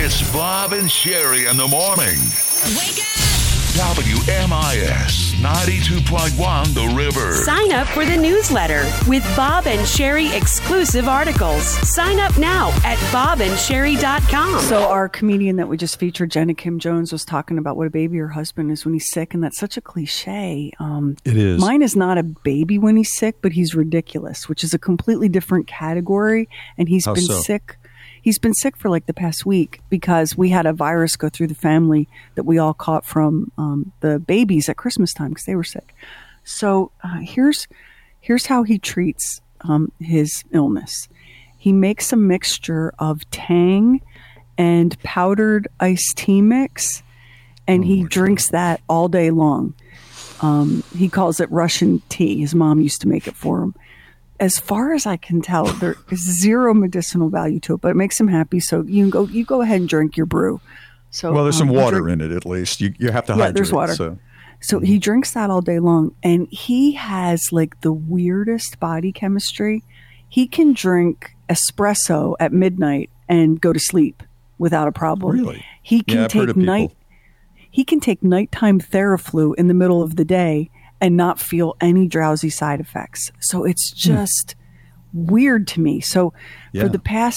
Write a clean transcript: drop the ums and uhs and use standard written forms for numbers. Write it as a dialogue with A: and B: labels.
A: It's Bob and Sherry in the morning.
B: Wake up!
A: WMIS 92.1 The River.
C: Sign up for the newsletter with Bob and Sherry exclusive articles. Sign up now at bobandsherry.com.
D: So our comedian that we just featured, Jenna Kim Jones, was talking about what a baby her husband is when he's sick, and that's such a cliche.
E: It is.
D: Mine is not a baby when he's sick, but he's ridiculous, which is a completely different category, and he's been sick. He's been sick for like the past week because we had a virus go through the family that we all caught from the babies at Christmas time because they were sick. So here's how he treats his illness. He makes a mixture of Tang and powdered iced tea mix, and he drinks that all day long. He calls it Russian tea. His mom used to make it for him. As far as I can tell, there is zero medicinal value to it, but it makes him happy. So you go ahead and drink your brew. So
E: well, there's some water in it at least. You have to hydrate.
D: Yeah, there's water. So he drinks that all day long, and he has like the weirdest body chemistry. He can drink espresso at midnight and go to sleep without a problem.
E: Really?
D: He can take nighttime Theraflu in the middle of the day and not feel any drowsy side effects. So it's just weird to me. So for the past